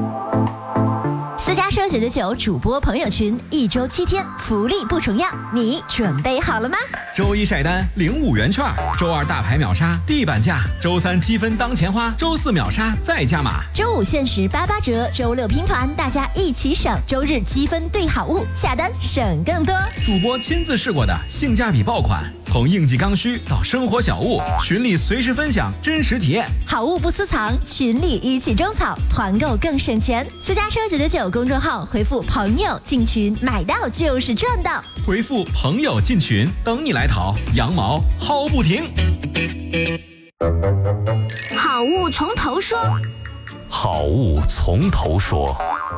私家车999主播朋友群，1周7天，福利不重样，你准备好了吗？ 周一晒单领5元券，周二大牌秒杀地板价，周三积分当钱花，周四秒杀再加码， 周五限时88折，周六拼团，大家一起省，周日积分兑好物，下单省更多。 主播亲自试过的性价比爆款，从应季刚需到生活小物，群里随时分享真实体验， 好物不私藏，群里一起种草，团购更省钱。私家车999公众号回复朋友进群，买到就是赚到。 回复朋友进群，等你来淘，羊毛薅不停。 好物从头说， 好物从头说。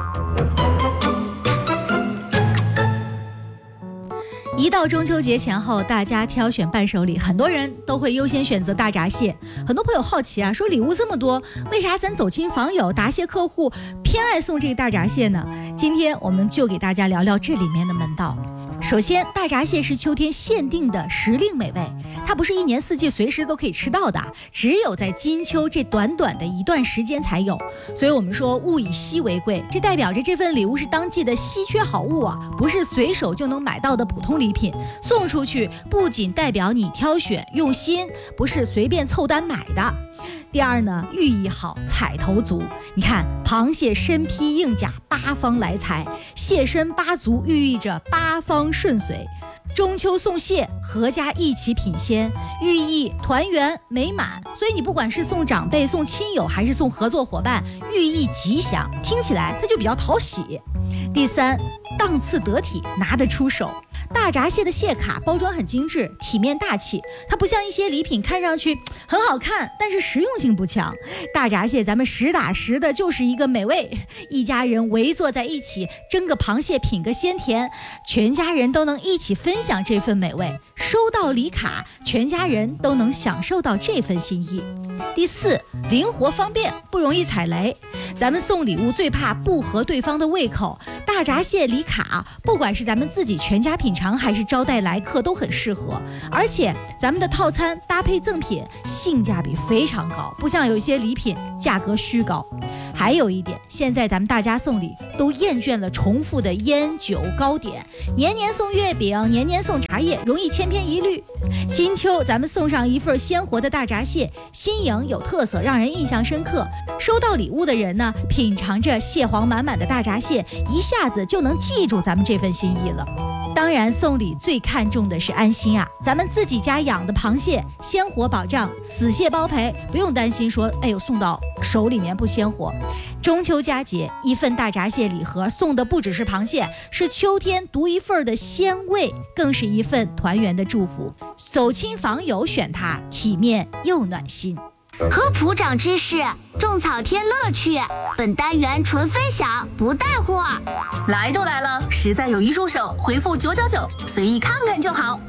一到中秋节前后，大家挑选伴手礼，很多人都会优先选择大闸蟹。很多朋友好奇啊，说礼物这么多，为啥咱走亲访友、答谢客户偏爱送这个大闸蟹呢？今天我们就给大家聊聊这里面的门道。首先，大闸蟹是秋天限定的时令美味，它不是一年四季随时都可以吃到的，只有在金秋这短短的一段时间才有。所以我们说物以稀为贵，这代表着这份礼物是当季的稀缺好物啊，不是随手就能买到的普通礼品。送出去不仅代表你挑选用心，不是随便凑单买的。第二呢，寓意好，彩头足。你看，螃蟹身披硬甲，八方来财；蟹身八足，寓意着八方顺遂。中秋送蟹，阖家一起品鲜，寓意团圆美满。所以你不管是送长辈、送亲友，还是送合作伙伴，寓意吉祥，听起来它就比较讨喜。第三，档次得体，拿得出手。大闸蟹的蟹卡包装很精致，体面大气，它不像一些礼品看上去很好看，但是实用性不强。大闸蟹咱们实打实的就是一个美味，一家人围坐在一起蒸个螃蟹品个鲜甜，全家人都能一起分享这份美味。收到礼卡，全家人都能享受到这份心意。第四，灵活方便，不容易踩雷。咱们送礼物最怕不合对方的胃口，大闸蟹礼卡不管是咱们自己全家品尝还是招待来客都很适合，而且咱们的套餐搭配赠品性价比非常高，不像有一些礼品价格虚高。还有一点，现在咱们大家送礼都厌倦了重复的烟酒糕点，年年送月饼，年年送茶叶，容易千篇一律。金秋咱们送上一份鲜活的大闸蟹，新颖有特色，让人印象深刻。收到礼物的人呢，品尝着蟹黄满满的大闸蟹，一下子就能记住咱们这份心意了。当然，送礼最看重的是安心啊！咱们自己家养的螃蟹，鲜活保障，死蟹包赔，不用担心说，哎呦，送到手里面不鲜活。中秋佳节，一份大闸蟹礼盒送的不只是螃蟹，是秋天独一份的鲜味，更是一份团圆的祝福。走亲访友选它，体面又暖心。 科普长知识，种草添乐趣。本单元纯分享，不带货。 来都来了，实在有一入手，回复999，随意看看就好。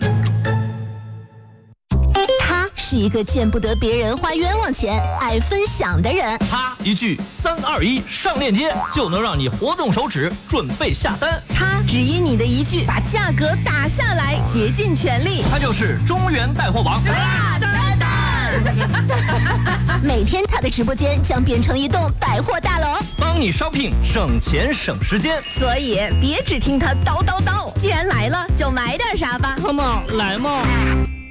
他是一个见不得别人花冤枉钱，爱分享的人。 他一句3、2、1上链接，就能让你活动手指准备下单。 他只因你的一句把价格打下来，竭尽全力。 他就是中原带货王大蛋蛋。每天他的直播间将变成一栋百货大楼， 帮你 shopping 省钱省时间。 所以别只听他叨叨叨，既然来了就买点啥吧。 Come on， 来嘛！